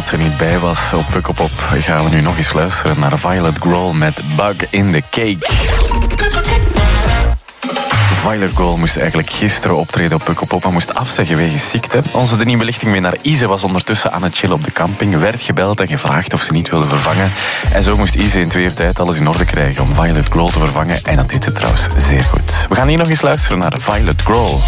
dat ze niet bij was op Pukkelpop, gaan we nu nog eens luisteren naar Violet Grohl met Bug in the Cake. Violet Grohl moest eigenlijk gisteren optreden op Pukkelpop, maar moest afzeggen wegens ziekte. Onze de nieuwe lichting naar Ise was ondertussen aan het chillen op de camping, werd gebeld en gevraagd of ze niet wilde vervangen. En zo moest Ise in 2 uur tijd alles in orde krijgen om Violet Grohl te vervangen. En dat deed ze trouwens zeer goed. We gaan hier nog eens luisteren naar Violet Grohl.